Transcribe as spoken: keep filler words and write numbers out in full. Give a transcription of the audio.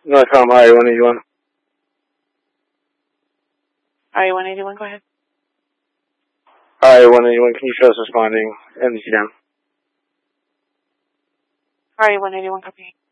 Northcom, I one eighty-one. I one eighty-one, go ahead. I one eighty-one, can you show us responding? M D C down. I one eighty-one, copy.